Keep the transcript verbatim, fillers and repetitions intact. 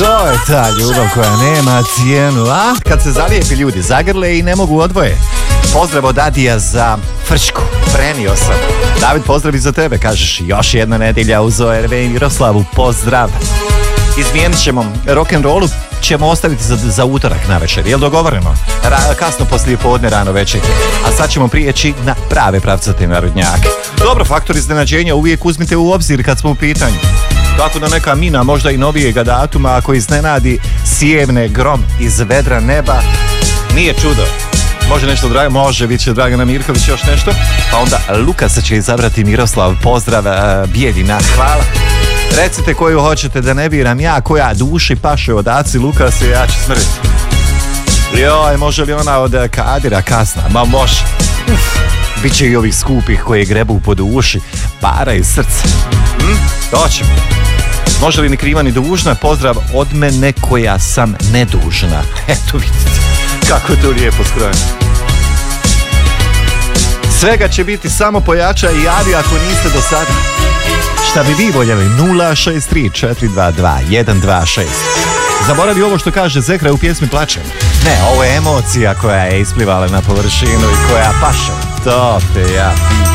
To je ta ljubav koja nema cijenu, a? Kad se zalijepi ljudi zagrle i ne mogu odvoje. Pozdrav od Adija za Frčku, prenio sam. David, pozdrav i za tebe, kažeš još jedna nedjelja uz O R V i Miroslavu, pozdrav. Izmijenit ćemo rock'n'rollu, ćemo ostaviti za, za utorak na večer, jel dogovoreno? Ra, kasno poslije podne, rano večer. A sad ćemo prijeći na prave pravcate narodnjake. Dobro, faktor iznenađenja uvijek uzmite u obzir kad smo u pitanju. Tako da neka mina, možda i novijega datuma, ako iznenadi sjevne grom iz vedra neba, nije čudo. Može nešto drago, može, bit će Dragana Mirković, još nešto. Pa onda Lukasa će izabrati Miroslav, pozdrav, uh, Bijeljina, hvala. Recite koju hoćete da ne biram ja, koja duši paše od Aci Lukasa, ja ću smrti. Joj, može li ona od Kadira kasna? Ma može. Biće i ovih skupih koji grebu po duši, para i srce. Hm? Doćemo. Može li ni kriva ni dužna? Pozdrav od mene koja sam nedužna. Eto vidite, kako je to lijepo skrojeno. Svega će biti, samo pojača i javi ako niste do sada. Šta bi vi voljeli? nula šest tri četiri dva dva jedan dva šest. Zaboravi ovo što kaže Zekra u pjesmi Plačem. Ne, ovo je emocija koja je isplivala na površinu i koja paše. To te ja